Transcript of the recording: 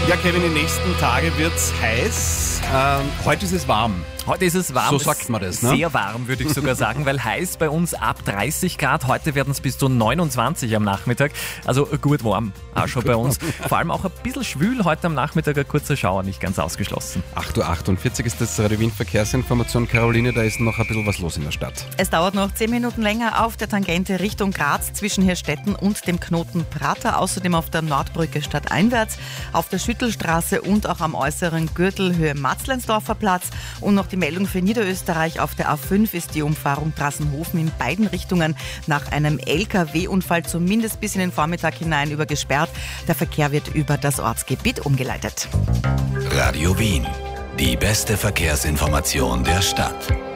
Ja, Kevin, die nächsten Tage wird's heiß. Heute ist es warm. Heute ist es warm. So sagt man das, ne? Sehr warm, würde ich sogar sagen, weil heiß bei uns ab 30 Grad. Heute werden es bis zu 29 am Nachmittag. Also gut warm, auch schon bei uns. Vor allem auch ein bisschen schwül. Heute am Nachmittag ein kurzer Schauer, nicht ganz ausgeschlossen. 8.48 Uhr ist das Radio Wien Verkehrsinformation. Caroline, da ist noch ein bisschen was los in der Stadt. Es dauert noch 10 Minuten länger auf der Tangente Richtung Graz zwischen Hirstetten und dem Knoten Prater. Außerdem auf der Nordbrücke stadteinwärts, auf der Schüttelstraße und auch am äußeren Gürtel Höhe Matzleinsdorfer Platz. Und noch die Meldung für Niederösterreich: Auf der A5 ist die Umfahrung Drassenhofen in beiden Richtungen nach einem LKW-Unfall zumindest bis in den Vormittag hinein gesperrt. Der Verkehr wird über das Ortsgebiet umgeleitet. Radio Wien, die beste Verkehrsinformation der Stadt.